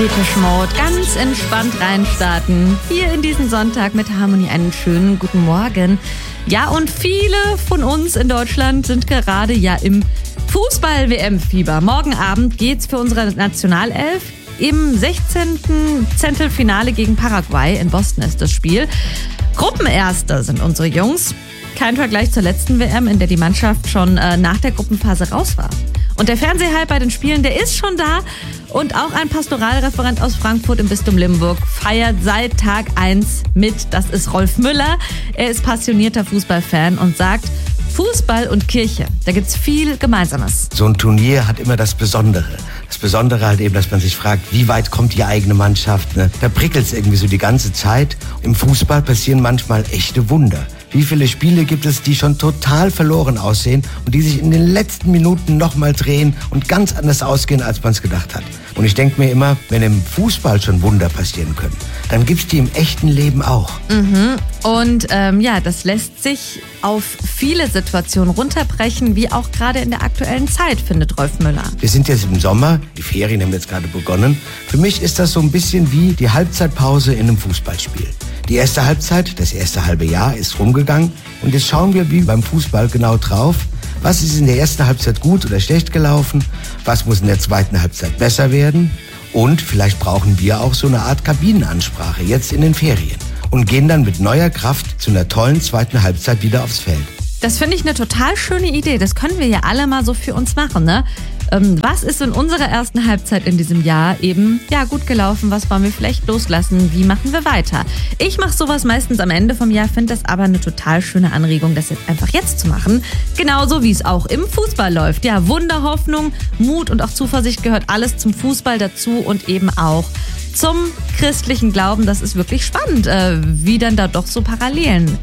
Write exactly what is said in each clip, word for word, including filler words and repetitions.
Depeche Mode, ganz entspannt reinstarten. Hier in diesen Sonntag mit Harmonie einen schönen guten Morgen. Ja, und viele von uns in Deutschland sind gerade ja im Fußball-W M-Fieber. Morgen Abend geht's für unsere Nationalelf. Im sechzehnten Zehntelfinale gegen Paraguay in Boston ist das Spiel. Gruppenerste sind unsere Jungs. Kein Vergleich zur letzten W M, in der die Mannschaft schon äh, nach der Gruppenphase raus war. Und der Fernsehhype bei den Spielen, der ist schon da. Und auch ein Pastoralreferent aus Frankfurt im Bistum Limburg feiert seit Tag eins mit. Das ist Rolf Müller. Er ist passionierter Fußballfan und sagt, Fußball und Kirche, da gibt's viel Gemeinsames. So ein Turnier hat immer das Besondere. Das Besondere halt eben, dass man sich fragt, wie weit kommt die eigene Mannschaft? Ne? Da prickelt's irgendwie so die ganze Zeit. Im Fußball passieren manchmal echte Wunder. Wie viele Spiele gibt es, die schon total verloren aussehen und die sich in den letzten Minuten nochmal drehen und ganz anders ausgehen, als man es gedacht hat? Und ich denke mir immer, wenn im Fußball schon Wunder passieren können, dann gibt's die im echten Leben auch. Mhm. Und ähm, ja, das lässt sich auf viele Situationen runterbrechen, wie auch gerade in der aktuellen Zeit, findet Rolf Müller. Wir sind jetzt im Sommer, die Ferien haben jetzt gerade begonnen. Für mich ist das so ein bisschen wie die Halbzeitpause in einem Fußballspiel. Die erste Halbzeit, das erste halbe Jahr ist rumgegangen und jetzt schauen wir wie beim Fußball genau drauf, was ist in der ersten Halbzeit gut oder schlecht gelaufen, was muss in der zweiten Halbzeit besser werden und vielleicht brauchen wir auch so eine Art Kabinenansprache jetzt in den Ferien und gehen dann mit neuer Kraft zu einer tollen zweiten Halbzeit wieder aufs Feld. Das finde ich eine total schöne Idee. Das können wir ja alle mal so für uns machen, ne? Ähm, was ist in unserer ersten Halbzeit in diesem Jahr eben ja gut gelaufen? Was wollen wir vielleicht loslassen? Wie machen wir weiter? Ich mache sowas meistens am Ende vom Jahr, finde das aber eine total schöne Anregung, das jetzt einfach jetzt zu machen. Genauso wie es auch im Fußball läuft. Ja, Wunder, Hoffnung, Mut und auch Zuversicht gehört alles zum Fußball dazu und eben auch zum christlichen Glauben. Das ist wirklich spannend, äh, wie dann da doch so Parallelen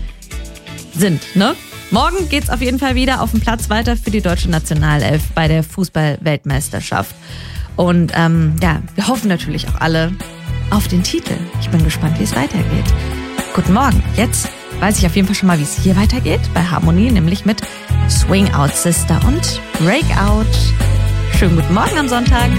sind, ne? Morgen geht's auf jeden Fall wieder auf dem Platz weiter für die deutsche Nationalelf bei der Fußball-Weltmeisterschaft. Und ähm, ja, wir hoffen natürlich auch alle auf den Titel. Ich bin gespannt, wie es weitergeht. Guten Morgen. Jetzt weiß ich auf jeden Fall schon mal, wie es hier weitergeht bei Harmonie, nämlich mit Swing Out Sister und Breakout. Schönen guten Morgen am Sonntag.